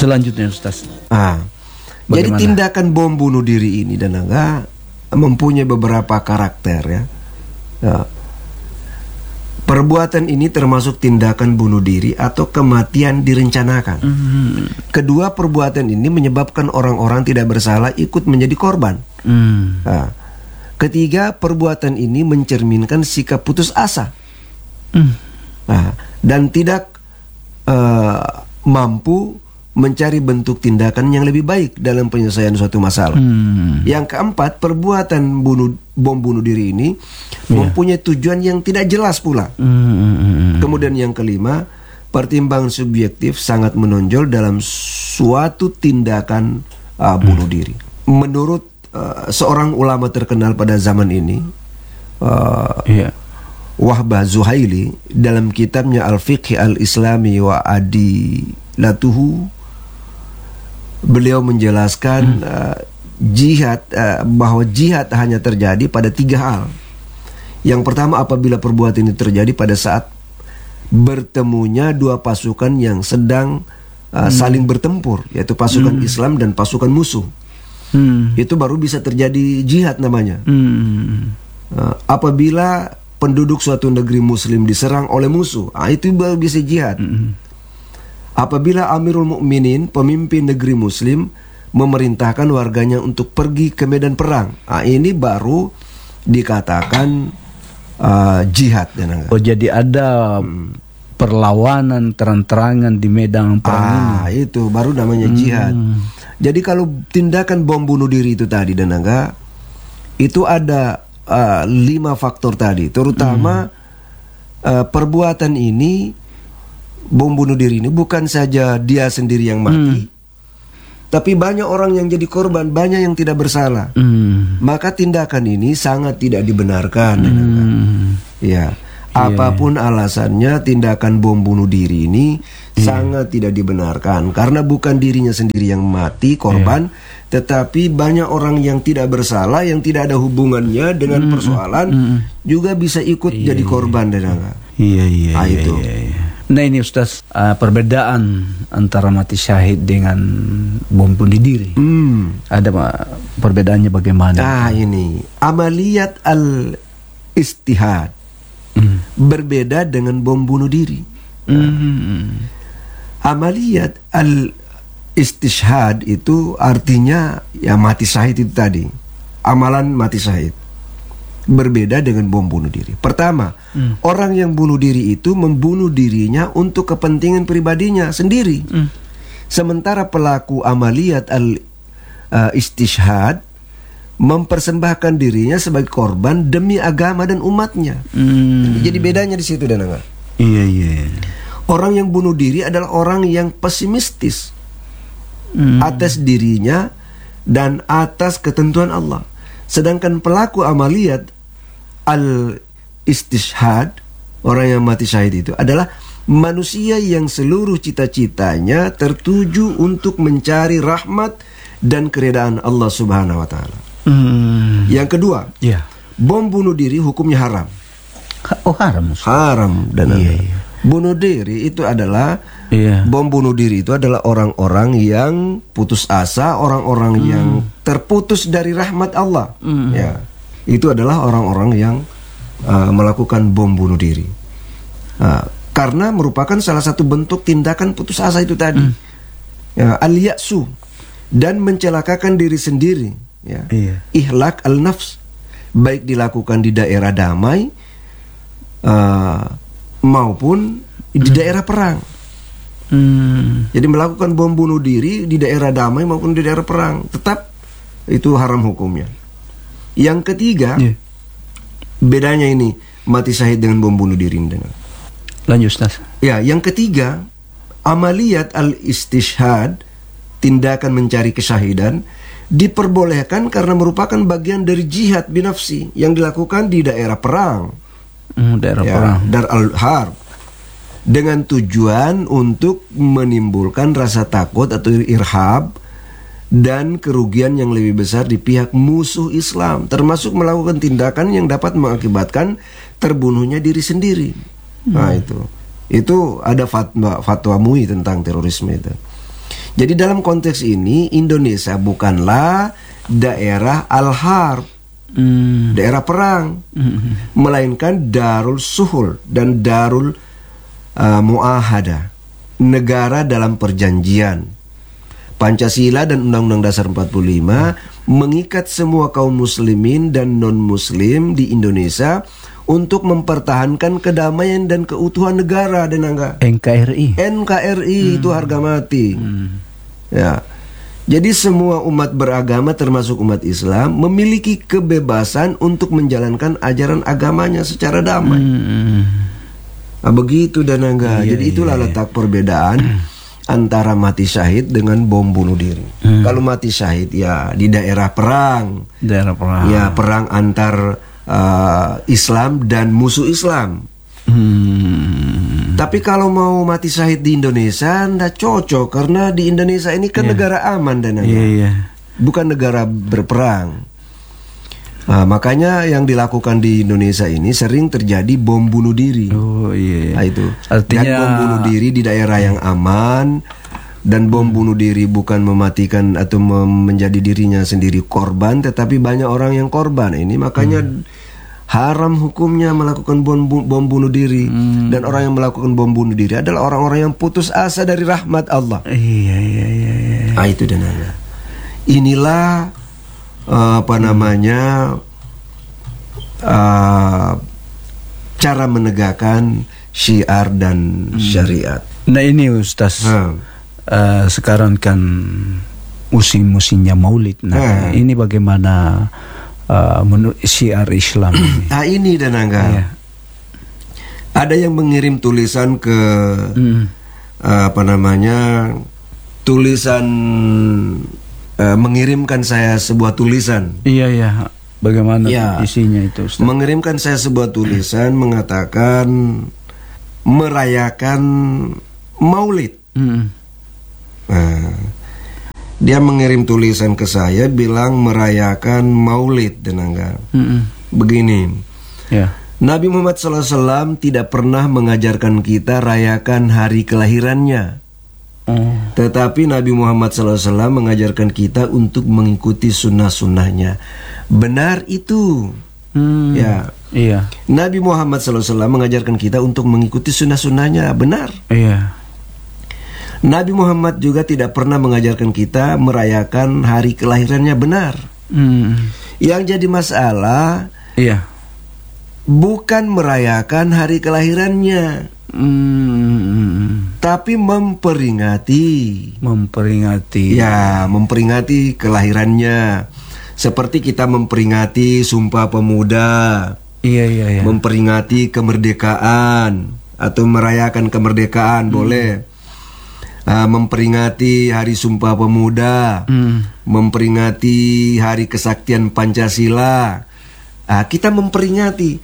Selanjutnya Ustaz. Jadi tindakan bom bunuh diri ini dan mempunyai beberapa karakter ya. Perbuatan ini termasuk tindakan bunuh diri atau kematian direncanakan. Kedua, perbuatan ini menyebabkan orang-orang tidak bersalah ikut menjadi korban. Ketiga, perbuatan ini mencerminkan sikap putus asa. Dan tidak mampu mencari bentuk tindakan yang lebih baik dalam penyelesaian suatu masalah. Yang keempat, perbuatan bom bunuh diri ini mempunyai tujuan yang tidak jelas pula. Kemudian yang kelima, pertimbangan subjektif sangat menonjol dalam suatu tindakan bunuh diri. Menurut seorang ulama terkenal pada zaman ini, Wahbah Zuhaili, dalam kitabnya Al-Fiqh Al-Islami wa Adilatuhu, beliau menjelaskan jihad, bahwa jihad hanya terjadi pada 3 hal. Yang pertama, apabila perbuatan ini terjadi pada saat bertemunya 2 pasukan yang sedang saling bertempur, yaitu pasukan Islam dan pasukan musuh. Itu baru bisa terjadi jihad namanya. Apabila penduduk suatu negeri muslim diserang oleh musuh, itu baru bisa jihad. Apabila Amirul Mukminin, pemimpin negeri muslim, memerintahkan warganya untuk pergi ke medan perang, ini baru dikatakan jihad. Jadi ada perlawanan terang-terangan di medan perang ini. Itu baru namanya jihad. Jadi kalau tindakan bom bunuh diri itu tadi, itu ada 5 faktor tadi, terutama perbuatan ini, bom bunuh diri ini bukan saja dia sendiri yang mati, tapi banyak orang yang jadi korban, banyak yang tidak bersalah. Maka tindakan ini sangat tidak dibenarkan. Apapun alasannya, tindakan bom bunuh diri ini sangat tidak dibenarkan, karena bukan dirinya sendiri yang mati, korban, tetapi banyak orang yang tidak bersalah, yang tidak ada hubungannya dengan persoalan, juga bisa ikut jadi korban. Itu. Nah ini Ustaz, perbedaan antara mati syahid dengan bom bunuh diri. Ada perbedaannya bagaimana? Ini amaliyat al-istihad berbeda dengan bom bunuh diri. Amaliyat al-istishhad itu artinya ya mati syahid itu tadi, amalan mati syahid. Berbeda dengan bom bunuh diri. Pertama, orang yang bunuh diri itu membunuh dirinya untuk kepentingan pribadinya sendiri. Sementara pelaku amaliyat al-istishhad mempersembahkan dirinya sebagai korban demi agama dan umatnya. Jadi bedanya di situ, Dananga. Orang yang bunuh diri adalah orang yang pesimistis atas dirinya dan atas ketentuan Allah. Sedangkan pelaku amaliyat al-istishhad, orang yang mati syahid itu adalah manusia yang seluruh cita-citanya tertuju untuk mencari rahmat dan keridaan Allah Subhanahu wa taala. Yang kedua, bom bunuh diri hukumnya haram. Haram dan bunuh diri itu adalah bom bunuh diri itu adalah orang-orang yang putus asa, orang-orang yang terputus dari rahmat Allah. Itu adalah orang-orang yang melakukan bom bunuh diri. Karena merupakan salah satu bentuk tindakan putus asa itu tadi. Al-ya'su, dan mencelakakan diri sendiri. Ihlak al-nafs, baik dilakukan di daerah damai maupun di daerah perang. Jadi melakukan bom bunuh diri di daerah damai maupun di daerah perang, tetap itu haram hukumnya. Yang ketiga, bedanya ini mati syahid dengan bom bunuh diri. Lanjut, Ustaz. Yang ketiga, amaliyat al-istishhad, tindakan mencari kesyahidan, diperbolehkan karena merupakan bagian dari jihad binafsi yang dilakukan di daerah perang. Perang. Dar al-harb, dengan tujuan untuk menimbulkan rasa takut atau irhab dan kerugian yang lebih besar di pihak musuh Islam, termasuk melakukan tindakan yang dapat mengakibatkan terbunuhnya diri sendiri. Itu ada fatwa MUI tentang terorisme itu. Jadi dalam konteks ini Indonesia bukanlah daerah al-harb, daerah perang, melainkan darul suhul dan darul muahada, negara dalam perjanjian. Pancasila dan Undang-Undang Dasar 45 mengikat semua kaum muslimin dan non-muslim di Indonesia untuk mempertahankan kedamaian dan keutuhan negara dan NKRI. NKRI itu harga mati. Ya. Jadi semua umat beragama termasuk umat Islam memiliki kebebasan untuk menjalankan ajaran agamanya secara damai. Nah, begitu dan jadi itulah letak perbedaan antara mati syahid dengan bom bunuh diri. Kalau mati syahid ya di daerah perang. Ya, perang antar Islam dan musuh Islam. Tapi kalau mau mati syahid di Indonesia ndak cocok, karena di Indonesia ini kan negara aman dan bukan negara berperang. Makanya yang dilakukan di Indonesia ini sering terjadi bom bunuh diri. Nah, itu. Artinya, dan bom bunuh diri di daerah yang aman, dan bom bunuh diri bukan mematikan atau menjadi dirinya sendiri korban, tetapi banyak orang yang korban. Ini makanya haram hukumnya melakukan bom bunuh diri. Dan orang yang melakukan bom bunuh diri adalah orang-orang yang putus asa dari rahmat Allah. Nah, itu dan inilah cara menegakkan syiar dan syariat. Nah ini Ustaz, sekarang kan musim-musimnya Maulid. Nah ini bagaimana menurut syiar Islam ini? Nah ini dan ada yang mengirim tulisan ke tulisan mengirimkan saya sebuah tulisan. Bagaimana isinya itu, Ustaz? Mengirimkan saya sebuah tulisan mengatakan merayakan Maulid. Dia mengirim tulisan ke saya bilang merayakan Maulid dan begini. Nabi Muhammad SAW tidak pernah mengajarkan kita rayakan hari kelahirannya. Tetapi Nabi Muhammad SAW mengajarkan kita untuk mengikuti sunnah-sunnahnya. Benar itu. Nabi Muhammad SAW mengajarkan kita untuk mengikuti sunnah-sunnahnya. Benar. Nabi Muhammad juga tidak pernah mengajarkan kita merayakan hari kelahirannya. Benar. Yang jadi masalah bukan merayakan hari kelahirannya, tapi memperingati kelahirannya, seperti kita memperingati Sumpah Pemuda, memperingati kemerdekaan atau merayakan kemerdekaan boleh, memperingati Hari Sumpah Pemuda, memperingati Hari Kesaktian Pancasila. Kita memperingati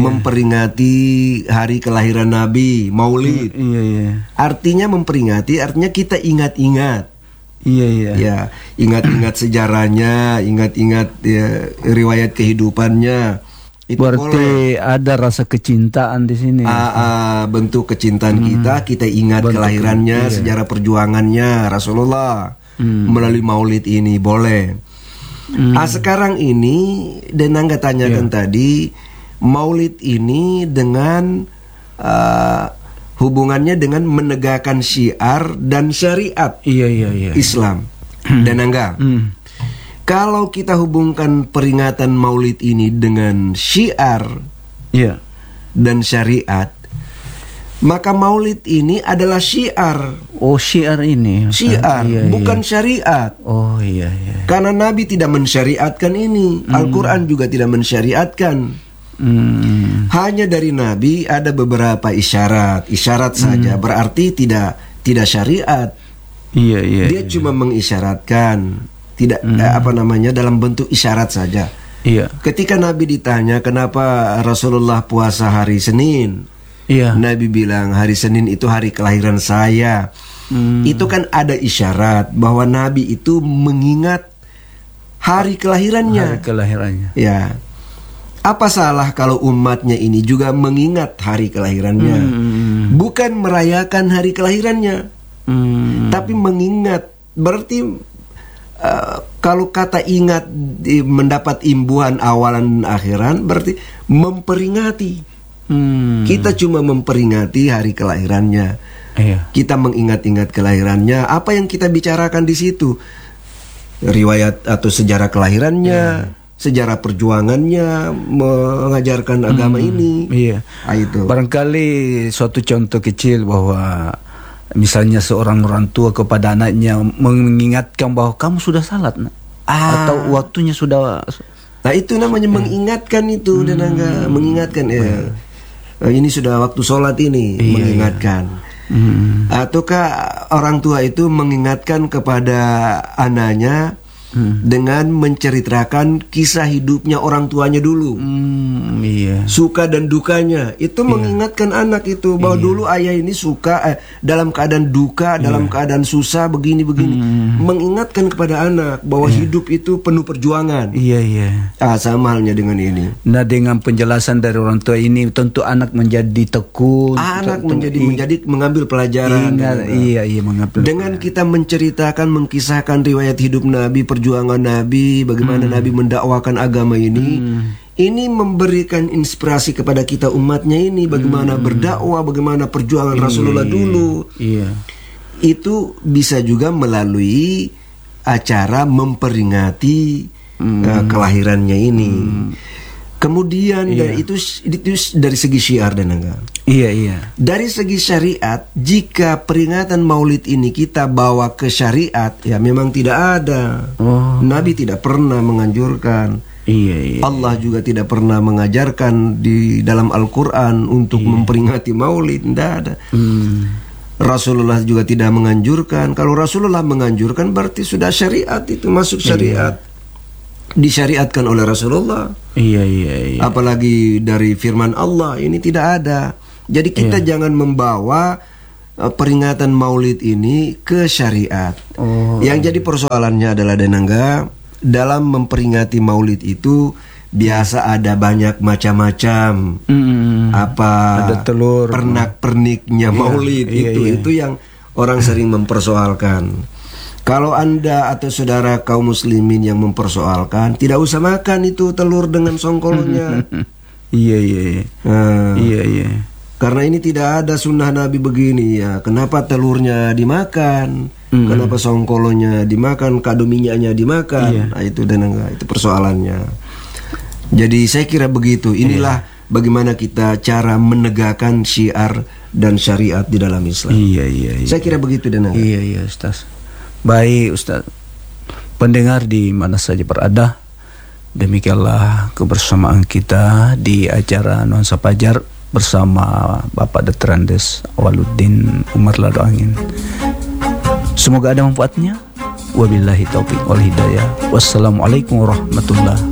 hari kelahiran Nabi, Maulid. Artinya memperingati, artinya kita ingat-ingat. Ingat-ingat sejarahnya, ingat-ingat riwayat kehidupannya. Itu berarti boleh. Ada rasa kecintaan di sini. Bentuk kecintaan kita ingat bentuk kelahirannya, sejarah perjuangannya Rasulullah melalui Maulid ini boleh. Sekarang ini Denangga tanyakan tadi, Maulid ini dengan hubungannya dengan menegakkan syiar dan syariat Islam. Denangga, kalau kita hubungkan peringatan Maulid ini dengan syiar dan syariat, maka Maulid ini adalah syiar. Syiar ini. Syiar, bukan syariat. Karena Nabi tidak mensyariatkan ini. Al-Quran juga tidak mensyariatkan. Hanya dari Nabi ada beberapa isyarat saja. Berarti tidak syariat. Dia cuma mengisyaratkan. Tidak dalam bentuk isyarat saja. Ketika Nabi ditanya kenapa Rasulullah puasa hari Senin, Nabi bilang hari Senin itu hari kelahiran saya. Itu kan ada isyarat bahwa Nabi itu mengingat hari kelahirannya. Apa salah kalau umatnya ini juga mengingat hari kelahirannya? Bukan merayakan hari kelahirannya, tapi mengingat berarti kalau kata ingat mendapat imbuhan awalan dan akhiran berarti memperingati. Kita cuma memperingati hari kelahirannya. Kita mengingat-ingat kelahirannya. Apa yang kita bicarakan di situ? Riwayat atau sejarah kelahirannya, sejarah perjuangannya mengajarkan agama ini. Itu. Barangkali suatu contoh kecil bahwa misalnya seorang orang tua kepada anaknya mengingatkan bahwa kamu sudah salat, atau waktunya sudah. Nah itu namanya mengingatkan itu, dan mengingatkan ini sudah waktu sholat ini, mengingatkan. Ataukah orang tua itu mengingatkan kepada anaknya dengan menceritakan kisah hidupnya orang tuanya dulu, suka dan dukanya, itu mengingatkan anak itu bahwa dulu ayah ini suka dalam keadaan duka, dalam keadaan susah begini, mengingatkan kepada anak bahwa hidup itu penuh perjuangan. Sama halnya dengan ini. Nah, dengan penjelasan dari orang tua ini tentu anak menjadi tekun, anak menjadi mengambil pelajaran. Mengambil dengan kita menceritakan, mengkisahkan riwayat hidup Nabi, perjuangan Nabi, bagaimana Nabi mendakwakan agama ini. Ini memberikan inspirasi kepada kita umatnya ini, bagaimana berdakwah, bagaimana perjuangan Rasulullah dulu. Itu bisa juga melalui acara memperingati kelahirannya ini. Kemudian dari itu dari segi syiar dan enggak. Dari segi syariat, jika peringatan Maulid ini kita bawa ke syariat, ya memang tidak ada. Nabi tidak pernah menganjurkan. Allah juga tidak pernah mengajarkan di dalam Al-Quran untuk memperingati Maulid, tidak ada. Rasulullah juga tidak menganjurkan. Kalau Rasulullah menganjurkan berarti sudah syariat, itu masuk syariat. Disyariatkan oleh Rasulullah. Apalagi dari firman Allah, ini tidak ada. Jadi kita jangan membawa peringatan Maulid ini ke syariat. Yang jadi persoalannya adalah Denangga, dalam memperingati Maulid itu biasa ada banyak macam-macam. Ada telur, pernak-perniknya Maulid itu yang orang sering mempersoalkan. Kalau Anda atau saudara kaum muslimin yang mempersoalkan, tidak usah makan itu telur dengan songkolnya. Karena ini tidak ada sunnah Nabi begini ya. Kenapa telurnya dimakan? Kenapa songkolonya dimakan? Kado minyaknya dimakan? Nah, itu persoalannya. Jadi saya kira begitu. Inilah bagaimana kita cara menegakkan syiar dan syariat di dalam Islam. Saya kira begitu dan Ustaz. Baik Ustaz, pendengar di mana saja berada, demikianlah kebersamaan kita di acara Nuansa Fajar bersama Bapak Dr. Andes Awaluddin Umar Lado Angin. Semoga ada manfaatnya. Wabillahi taufiq wal hidayah. Wassalamualaikum warahmatullahi